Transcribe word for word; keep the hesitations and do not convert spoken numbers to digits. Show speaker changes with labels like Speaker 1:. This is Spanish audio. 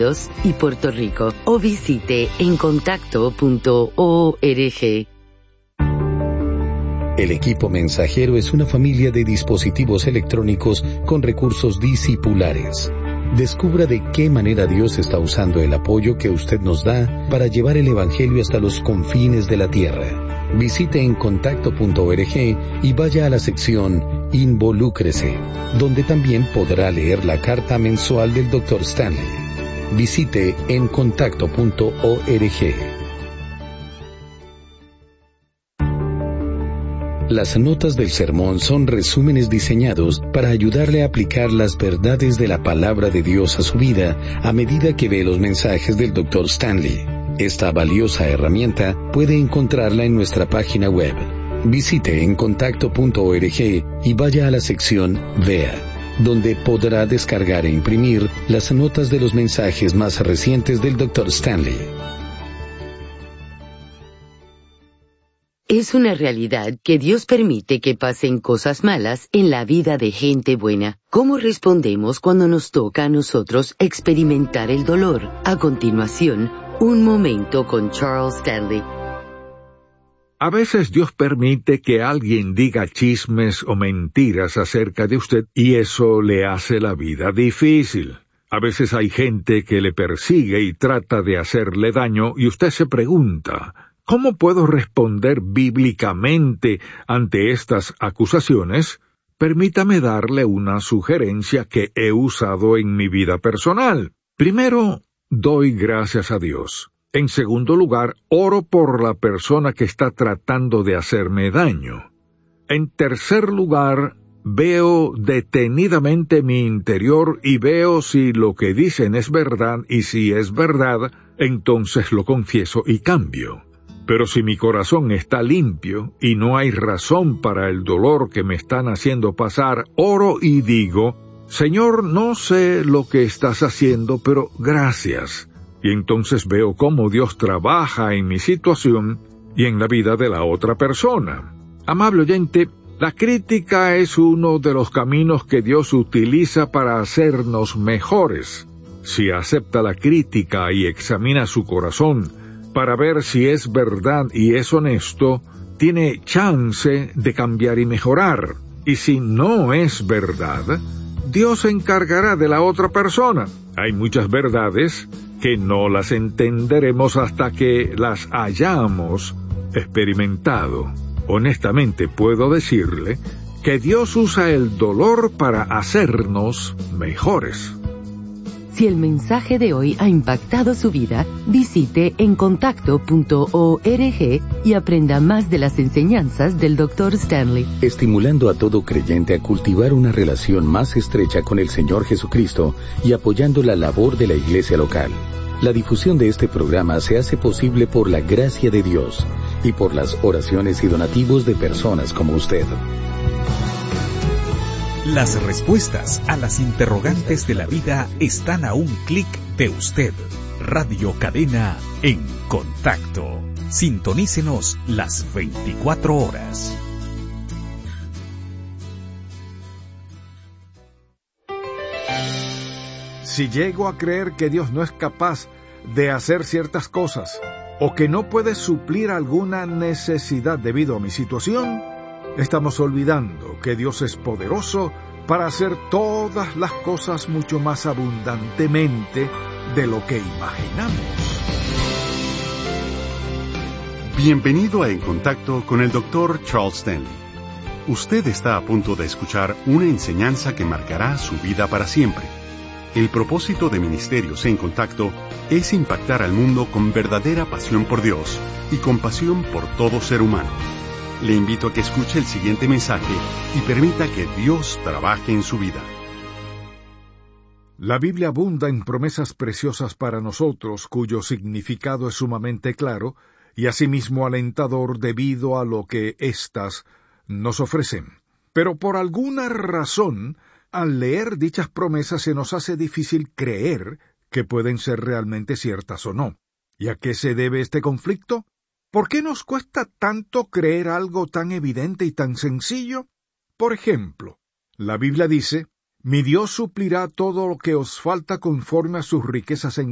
Speaker 1: Unidos y Puerto Rico o visite en contacto punto org.
Speaker 2: El equipo mensajero es una familia de dispositivos electrónicos con recursos discipulares. Descubra de qué manera Dios está usando el apoyo que usted nos da para llevar el Evangelio hasta los confines de la tierra. Visite en contacto punto org y vaya a la sección Involúcrese, donde también podrá leer la carta mensual del doctor Stanley. Visite en contacto punto org. Las notas del sermón son resúmenes diseñados para ayudarle a aplicar las verdades de la palabra de Dios a su vida a medida que ve los mensajes del doctor Stanley. Esta valiosa herramienta puede encontrarla en nuestra página web. Visite en contacto punto org y vaya a la sección Vea, donde podrá descargar e imprimir las notas de los mensajes más recientes del doctor Stanley.
Speaker 1: Es una realidad que Dios permite que pasen cosas malas en la vida de gente buena. ¿Cómo respondemos cuando nos toca a nosotros experimentar el dolor? A continuación, un momento con Charles Stanley.
Speaker 3: A veces Dios permite que alguien diga chismes o mentiras acerca de usted y eso le hace la vida difícil. A veces hay gente que le persigue y trata de hacerle daño y usted se pregunta, ¿cómo puedo responder bíblicamente ante estas acusaciones? Permítame darle una sugerencia que he usado en mi vida personal. Primero, doy gracias a Dios. En segundo lugar, oro por la persona que está tratando de hacerme daño. En tercer lugar, veo detenidamente mi interior y veo si lo que dicen es verdad y si es verdad, entonces lo confieso y cambio. Pero si mi corazón está limpio y no hay razón para el dolor que me están haciendo pasar, oro y digo, Señor, no sé lo que estás haciendo, pero gracias. Y entonces veo cómo Dios trabaja en mi situación y en la vida de la otra persona. Amable oyente, la crítica es uno de los caminos que Dios utiliza para hacernos mejores. Si acepta la crítica y examina su corazón para ver si es verdad y es honesto, tiene chance de cambiar y mejorar. Y si no es verdad, Dios se encargará de la otra persona. Hay muchas verdades que no las entenderemos hasta que las hayamos experimentado. Honestamente puedo decirle que Dios usa el dolor para hacernos mejores.
Speaker 1: Si el mensaje de hoy ha impactado su vida, visite en contacto punto org y aprenda más de las enseñanzas del doctor Stanley.
Speaker 2: Estimulando a todo creyente a cultivar una relación más estrecha con el Señor Jesucristo y apoyando la labor de la iglesia local. La difusión de este programa se hace posible por la gracia de Dios y por las oraciones y donativos de personas como usted.
Speaker 4: Las respuestas a las interrogantes de la vida están a un clic de usted. Radio Cadena en contacto. Sintonícenos las veinticuatro horas.
Speaker 3: Si llego a creer que Dios no es capaz de hacer ciertas cosas o que no puede suplir alguna necesidad debido a mi situación, estamos olvidando que Dios es poderoso para hacer todas las cosas mucho más abundantemente de lo que imaginamos.
Speaker 5: Bienvenido a En Contacto con el doctor Charles Stanley. Usted está a punto de escuchar una enseñanza que marcará su vida para siempre. El propósito de Ministerios en Contacto es impactar al mundo con verdadera pasión por Dios y compasión por todo ser humano. Le invito a que escuche el siguiente mensaje y permita que Dios trabaje en su vida.
Speaker 3: La Biblia abunda en promesas preciosas para nosotros, cuyo significado es sumamente claro y asimismo alentador debido a lo que éstas nos ofrecen. Pero por alguna razón, al leer dichas promesas se nos hace difícil creer que pueden ser realmente ciertas o no. ¿Y a qué se debe este conflicto? ¿Por qué nos cuesta tanto creer algo tan evidente y tan sencillo? Por ejemplo, la Biblia dice, «Mi Dios suplirá todo lo que os falta conforme a sus riquezas en